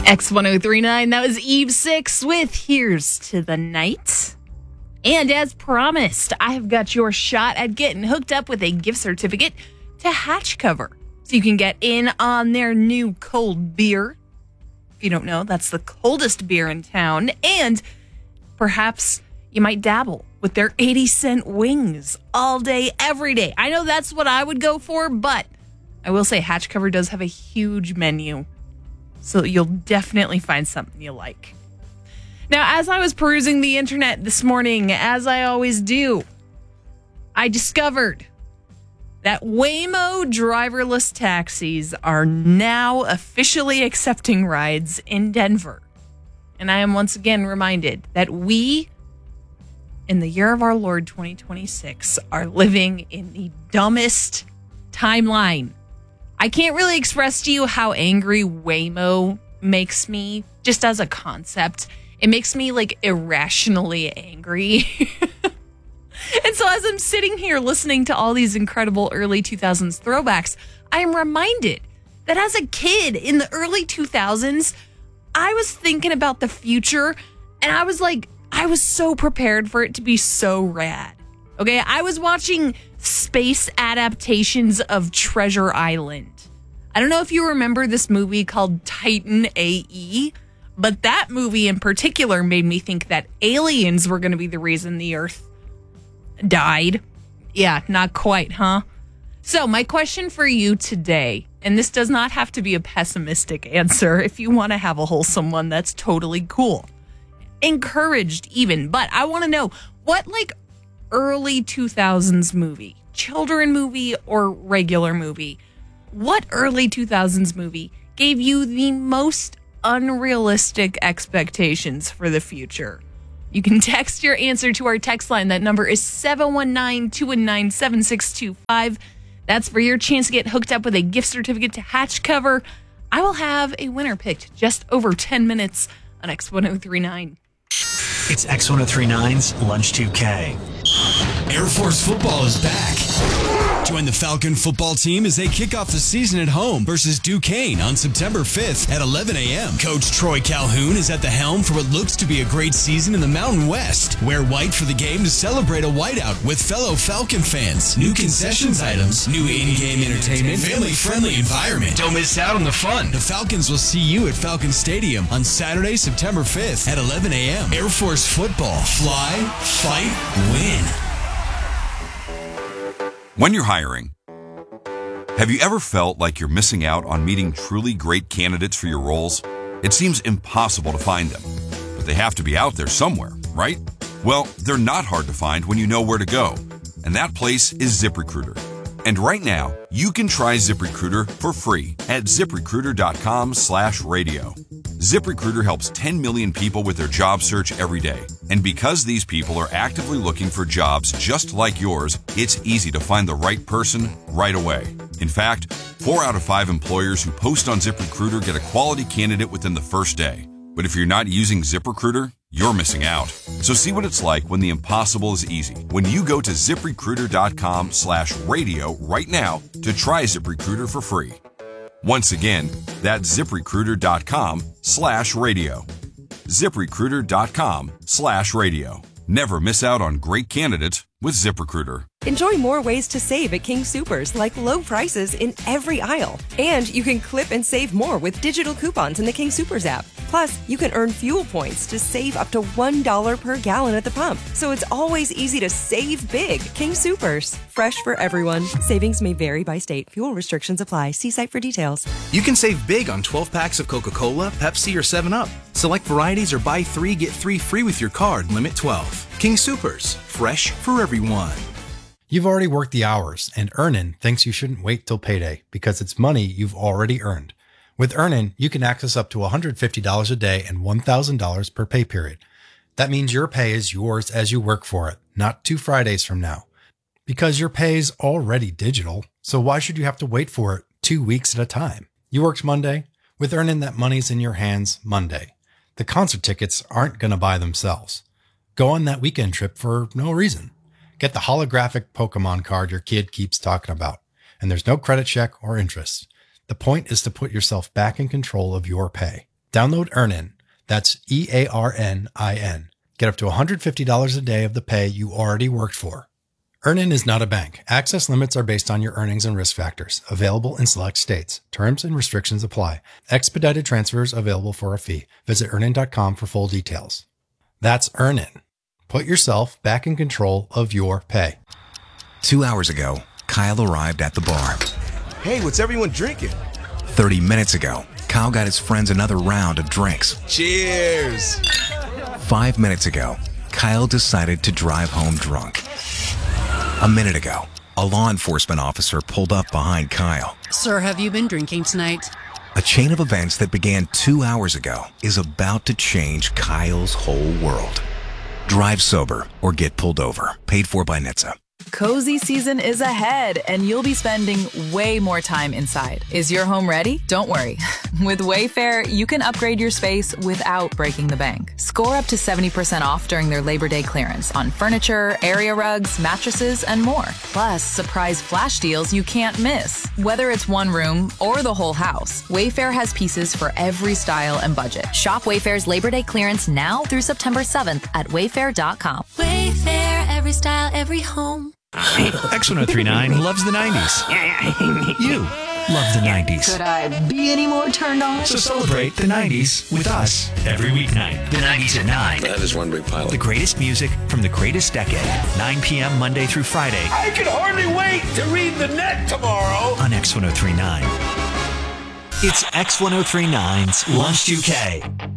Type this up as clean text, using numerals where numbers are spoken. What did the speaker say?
X1039, that was Eve 6 with Here's to the Night. And as promised, I have got your shot at getting hooked up with a gift certificate to Hatch Cover. So you can get in on their new cold beer. If you don't know, that's the coldest beer in town. And perhaps you might dabble with their 80-cent wings all day, every day. I know that's what I would go for, but I will say Hatch Cover does have a huge menu. So you'll definitely find something you like. Now, as I was perusing the internet this morning, as I always do, I discovered that Waymo driverless taxis are now officially accepting rides in Denver. And I am once again reminded that we, in the year of our Lord 2026, are living in the dumbest timeline. I can't really express to you how angry Waymo makes me, just as a concept. It makes me like irrationally angry. And so as I'm sitting here listening to all these incredible early 2000s throwbacks, I'm reminded that as a kid in the early 2000s, I was thinking about the future and I was so prepared for it to be so rad. Okay, I was watching space adaptations of Treasure Island. I don't know if you remember this movie called Titan AE, but that movie in particular made me think that aliens were going to be the reason the Earth died. Yeah, not quite, huh? So my question for you today, and this does not have to be a pessimistic answer. If you want to have a wholesome one, that's totally cool. Encouraged even, but I want to know what early 2000s movie, children movie or regular movie, what early 2000s movie gave you the most unrealistic expectations for the future? You can text your answer to our text line. That number is 719-219-7625. That's for your chance to get hooked up with a gift certificate to Hatch Cover. I will have a winner picked just over 10 minutes on X1039. It's X1039's Lunch 2K. Air Force football is back. Join the Falcon football team as they kick off the season at home versus Duquesne on September 5th at 11 a.m. Coach Troy Calhoun is at the helm for what looks to be a great season in the Mountain West. Wear white for the game to celebrate a whiteout with fellow Falcon fans. New concessions items, new in-game entertainment, family-friendly environment. Don't miss out on the fun. The Falcons will see you at Falcon Stadium on Saturday, September 5th at 11 a.m. Air Force football. Fly, fight, win. When you're hiring, have you ever felt like you're missing out on meeting truly great candidates for your roles? It seems impossible to find them, but they have to be out there somewhere, right? Well, they're not hard to find when you know where to go, and that place is ZipRecruiter. And right now, you can try ZipRecruiter for free at ZipRecruiter.com/radio. ZipRecruiter helps 10 million people with their job search every day. And because these people are actively looking for jobs just like yours, it's easy to find the right person right away. In fact, 4 out of 5 employers who post on ZipRecruiter get a quality candidate within the first day. But if you're not using ZipRecruiter, you're missing out. So see what it's like when the impossible is easy. When you go to ZipRecruiter.com/radio right now to try ZipRecruiter for free. Once again, that's ZipRecruiter.com/radio. ZipRecruiter.com/radio. Never miss out on great candidates with ZipRecruiter. Enjoy more ways to save at King Soopers, like low prices in every aisle. And you can clip and save more with digital coupons in the King Soopers app. Plus, you can earn fuel points to save up to $1 per gallon at the pump. So it's always easy to save big. King Soopers. Fresh for everyone. Savings may vary by state. Fuel restrictions apply. See site for details. You can save big on 12 packs of Coca-Cola, Pepsi, or 7-Up. Select varieties or buy 3, get 3 free with your card. Limit 12. King Soopers. Fresh for everyone. You've already worked the hours, and Earnin thinks you shouldn't wait till payday because it's money you've already earned. With Earnin, you can access up to $150 a day and $1,000 per pay period. That means your pay is yours as you work for it, not 2 Fridays from now. Because your pay is already digital, so why should you have to wait for it 2 weeks at a time? You worked Monday? With Earnin, that money's in your hands Monday. The concert tickets aren't going to buy themselves. Go on that weekend trip for no reason. Get the holographic Pokemon card your kid keeps talking about, and there's no credit check or interest. The point is to put yourself back in control of your pay. Download Earnin. That's EARNIN. Get up to $150 a day of the pay you already worked for. Earnin is not a bank. Access limits are based on your earnings and risk factors. Available in select states. Terms and restrictions apply. Expedited transfers available for a fee. Visit earnin.com for full details. That's Earnin. Put yourself back in control of your pay. 2 hours ago, Kyle arrived at the bar. Hey, what's everyone drinking? 30 minutes ago, Kyle got his friends another round of drinks. Cheers! 5 minutes ago, Kyle decided to drive home drunk. A minute ago, a law enforcement officer pulled up behind Kyle. Sir, have you been drinking tonight? A chain of events that began 2 hours ago is about to change Kyle's whole world. Drive sober or get pulled over. Paid for by NHTSA. Cozy season is ahead, and you'll be spending way more time inside. Is your home ready? Don't worry. With Wayfair, you can upgrade your space without breaking the bank. Score up to 70% off during their Labor Day clearance on furniture, area rugs, mattresses, and more. Plus, surprise flash deals you can't miss. Whether it's one room or the whole house, Wayfair has pieces for every style and budget. Shop Wayfair's Labor Day clearance now through September 7th at wayfair.com. Wayfair, every style, every home. X1039 loves the 90s. You love the 90s. Could I be any more turned on? So celebrate the 90s with us every weeknight. The 90s at 9. That is one big pile. The greatest music from the greatest decade. 9 p.m. Monday through Friday. I can hardly wait to read the net tomorrow. On X1039. It's X1039's Lunch 2K.